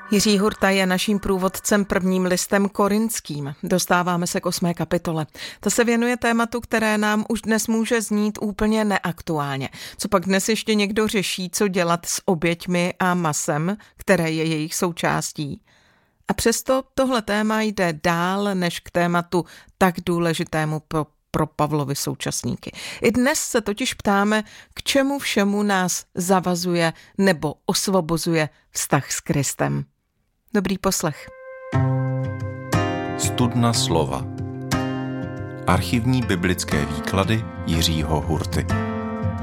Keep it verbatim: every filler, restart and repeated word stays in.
Jiří Hurta je naším průvodcem prvním listem Korinským. Dostáváme se k osmé kapitole. Ta se věnuje tématu, které nám už dnes může znít úplně neaktuálně. Co pak dnes ještě někdo řeší, co dělat s oběťmi a masem, které je jejich součástí. A přesto tohle téma jde dál než k tématu tak důležitému pro pro Pavlovy současníky. I dnes se totiž ptáme, k čemu všemu nás zavazuje nebo osvobozuje vztah s Kristem. Dobrý poslech. Studna slova. Archivní biblické výklady Jiřího Hurty.